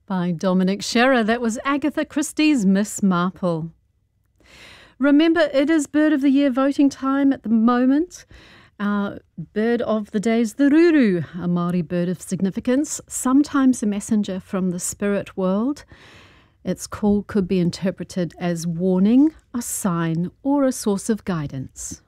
by Dominic Scherer. That was Agatha Christie's Miss Marple. Remember, it is Bird of the Year voting time at the moment. Our bird of the day is the ruru, a Māori bird of significance, sometimes a messenger from the spirit world. Its call could be interpreted as warning, a sign, or a source of guidance.